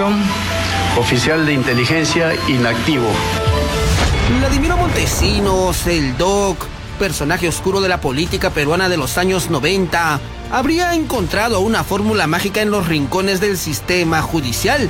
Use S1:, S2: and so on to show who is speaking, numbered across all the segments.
S1: detención, oficial de inteligencia inactivo.
S2: Vladimiro Montesinos, el Doc, personaje oscuro de la política peruana de los años 90, habría encontrado una fórmula mágica en los rincones del sistema judicial.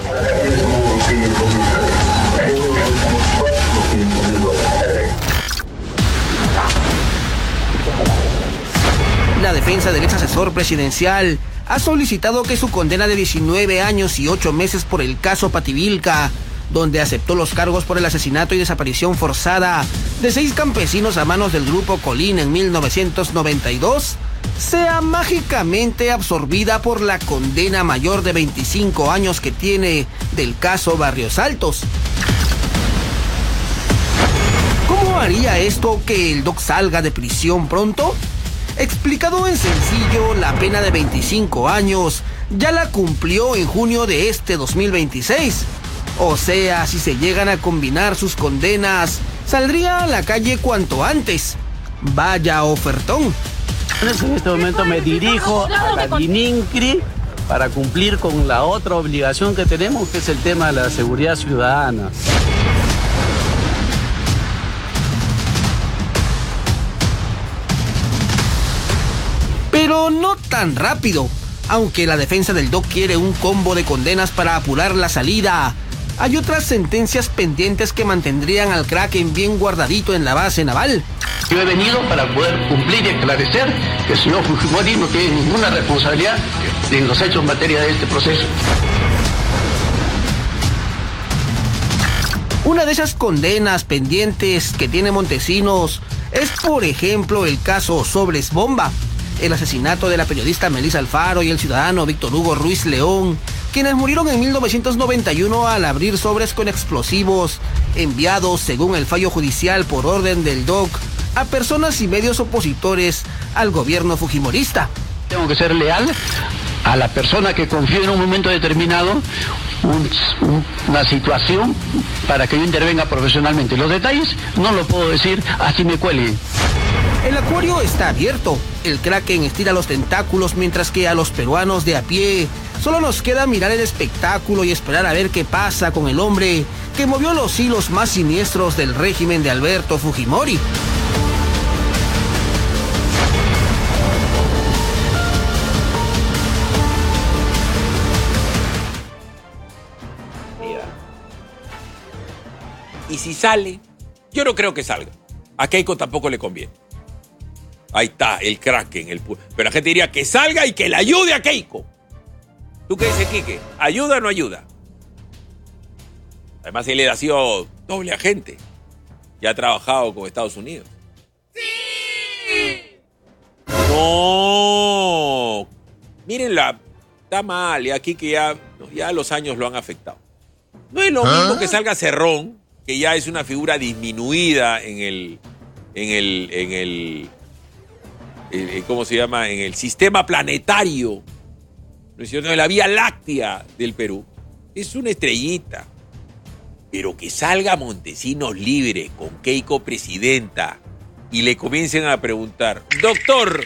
S2: La defensa del ex asesor presidencial ha solicitado que su condena de 19 años y 8 meses por el caso Pativilca, donde aceptó los cargos por el asesinato y desaparición forzada de 6 campesinos a manos del grupo Colín en 1992, sea mágicamente absorbida por la condena mayor de 25 años que tiene del caso Barrios Altos. ¿Cómo haría esto que el Doc salga de prisión pronto? Explicado en sencillo, la pena de 25 años ya la cumplió en junio de este 2026. O sea, si se llegan a combinar sus condenas, saldría a la calle cuanto antes. Vaya ofertón.
S3: En este momento me dirijo a la DININCRI para cumplir con la otra obligación que tenemos, que es el tema de la seguridad ciudadana.
S2: Pero no tan rápido. Aunque la defensa del Doc quiere un combo de condenas para apurar la salida, hay otras sentencias pendientes que mantendrían al Kraken bien guardadito en la base naval.
S1: Yo he venido para poder cumplir y esclarecer que el señor Fujimori no tiene ninguna responsabilidad en los hechos en materia de este proceso.
S2: Una de esas condenas pendientes que tiene Montesinos es, por ejemplo, el caso Sobres Bomba, el asesinato de la periodista Melissa Alfaro y el ciudadano Víctor Hugo Ruiz León, quienes murieron en 1991 al abrir sobres con explosivos enviados, según el fallo judicial por orden del Doc, a personas y medios opositores al gobierno fujimorista.
S1: Tengo que ser leal a la persona que confío en un momento determinado una situación para que yo intervenga profesionalmente. Los detalles no los puedo decir, así me cuelguen.
S2: El acuario está abierto. El Kraken estira los tentáculos, mientras que a los peruanos de a pie solo nos queda mirar el espectáculo y esperar a ver qué pasa con el hombre que movió los hilos más siniestros del régimen de Alberto Fujimori.
S4: Y si sale, yo no creo que salga. A Keiko tampoco le conviene. Ahí está, el Kraken. Pero la gente diría que salga y que le ayude a Keiko. ¿Tú qué dices, Quique? ¿Ayuda o no ayuda? Además, él ha sido doble agente. Y ha trabajado con Estados Unidos. ¡Sí! ¡No! Mírenla. Está mal. Y aquí que ya los años lo han afectado. No es lo mismo que salga Cerrón, que ya es una figura disminuida en ¿cómo se llama? En el sistema planetario, ¿no es cierto? En la Vía Láctea del Perú. Es una estrellita. Pero que salga Montesinos libre con Keiko presidenta y le comiencen a preguntar, doctor,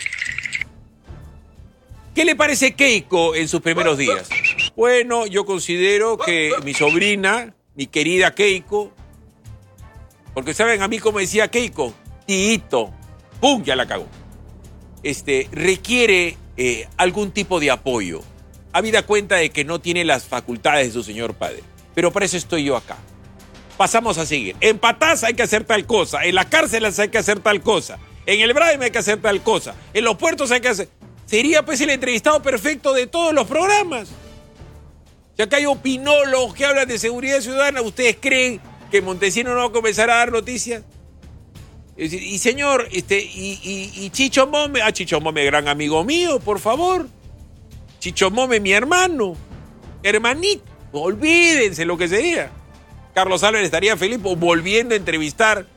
S4: ¿qué le parece Keiko en sus primeros días? Bueno, yo considero que mi sobrina, mi querida Keiko, porque saben a mí como decía Keiko, tito, ¡pum! Ya la cagó. Requiere algún tipo de apoyo, habida cuenta de que no tiene las facultades de su señor padre. Pero para eso estoy yo acá. Pasamos a seguir. En Patás hay que hacer tal cosa, en las cárceles hay que hacer tal cosa, en el Braime hay que hacer tal cosa, en los puertos hay que hacer... Sería pues el entrevistado perfecto de todos los programas. Ya que hay opinólogos que hablan de seguridad ciudadana, ¿ustedes creen que Montesinos no va a comenzar a dar noticias? Y señor, y Chicho Mome, Chicho Mome, gran amigo mío, por favor. Chicho Mome, mi hermano, hermanito, olvídense lo que sería. Carlos Álvarez estaría feliz volviendo a entrevistar,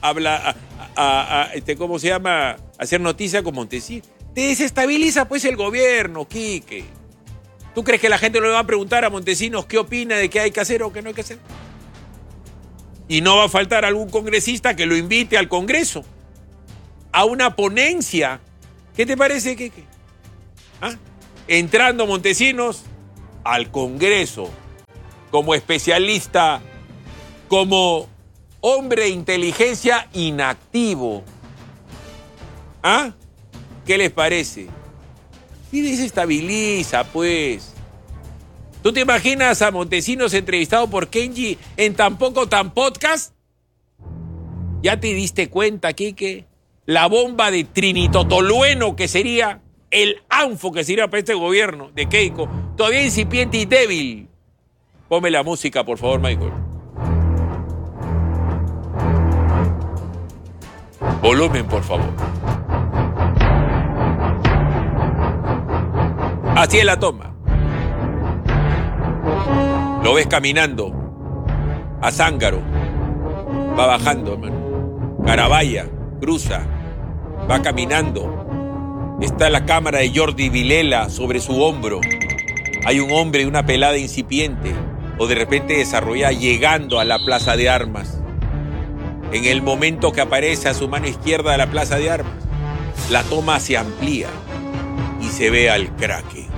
S4: ¿cómo se llama? Hacer noticia con Montesinos. Te desestabiliza pues el gobierno, Quique. ¿Tú crees que la gente no le va a preguntar a Montesinos qué opina de qué hay que hacer o qué no hay que hacer? Y no va a faltar algún congresista que lo invite al Congreso a una ponencia. ¿Qué te parece, Quique? Entrando Montesinos al Congreso como especialista, como hombre de inteligencia inactivo. ¿Ah? ¿Qué les parece? Sí, desestabiliza, pues. ¿Tú te imaginas a Montesinos entrevistado por Kenji en Tampoco Tan Podcast? ¿Ya te diste cuenta, Quique? La bomba de Trinitotolueno que sería el anfo que sería para este gobierno de Keiko, todavía incipiente y débil. Ponme la música, por favor, Michael. Volumen, por favor. Así es la toma. Lo ves caminando a Zángaro. Va bajando, hermano. Carabaya, cruza, va caminando. Está la cámara de Jordi Vilela sobre su hombro. Hay un hombre de una pelada incipiente o de repente desarrollada llegando a la plaza de armas. En el momento que aparece a su mano izquierda de la plaza de armas, la toma se amplía y se ve al craque.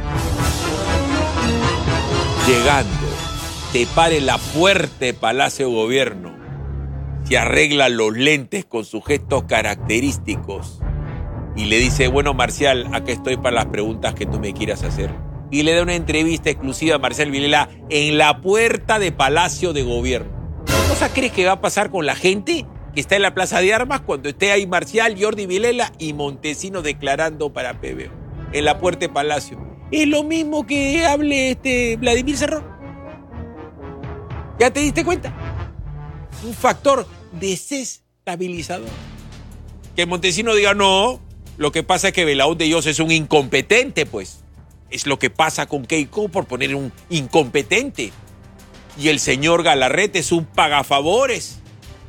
S4: Llegando, te pare la puerta de Palacio de Gobierno, se arregla los lentes con sus gestos característicos y le dice, bueno, Marcial, acá estoy para las preguntas que tú me quieras hacer. Y le da una entrevista exclusiva a Marcial Vilela en la puerta de Palacio de Gobierno. ¿Qué cosa crees que va a pasar con la gente que está en la Plaza de Armas cuando esté ahí Marcial, Jordi Vilela y Montesinos declarando para PBO? En la puerta de Palacio. Es lo mismo que hable Vladimir Cerrón. ¿Ya te diste cuenta? Un factor desestabilizador. Que Montesinos diga, no, lo que pasa es que Belaúnde Dios es un incompetente, pues. Es lo que pasa con Keiko por poner un incompetente. Y el señor Galarreta es un pagafavores.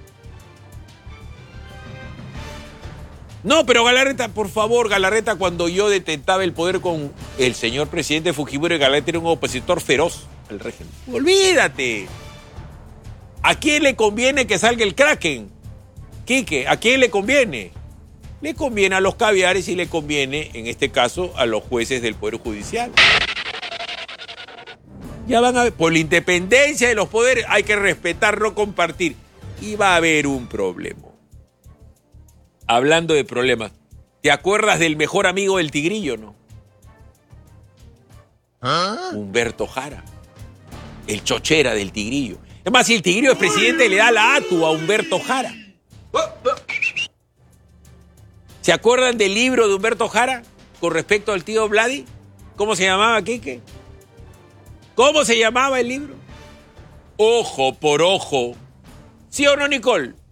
S4: No, pero Galarreta, por favor, Galarreta, cuando yo detentaba el poder con el señor presidente Fujimori, Galarreta era un opositor feroz al régimen. Olvídate. ¿A quién le conviene que salga el Kraken? Quique, ¿a quién le conviene? Le conviene a los caviares y le conviene, en este caso, a los jueces del Poder Judicial. Ya van a ver, por la independencia de los poderes hay que respetar, no compartir. Y va a haber un problema. Hablando de problemas, ¿te acuerdas del mejor amigo del Tigrillo, no? ¿Ah? Humberto Jara, el chochera del Tigrillo. Es más, si el Tigrillo es presidente, le da la ATU a Humberto Jara. ¿Se acuerdan del libro de Humberto Jara con respecto al tío Vladi? ¿Cómo se llamaba, Quique? ¿Cómo se llamaba el libro? Ojo por ojo. ¿Sí o no, Nicole?